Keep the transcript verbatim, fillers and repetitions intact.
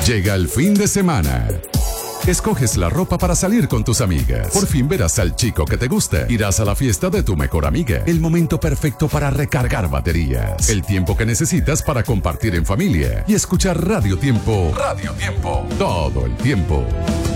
Llega el fin de semana. Escoges la ropa para salir con tus amigas. Por fin verás al chico que te gusta. Irás a la fiesta de tu mejor amiga. El momento perfecto para recargar baterías. El tiempo que necesitas para compartir en familia. Y escuchar Radio Tiempo. Radio Tiempo. Todo el tiempo.